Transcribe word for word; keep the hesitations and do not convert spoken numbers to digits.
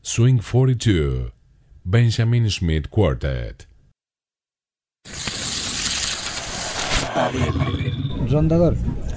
Swing cuarenta y dos, Benjamin Smith Quartet. Rondador.